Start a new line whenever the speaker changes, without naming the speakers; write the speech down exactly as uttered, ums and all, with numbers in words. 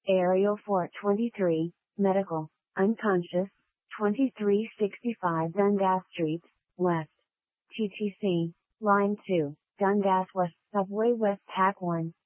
Aerial four twenty-three, medical, unconscious, twenty-three sixty-five Dundas Street, West. T T C, Line two, Dundas West Subway West Pack one.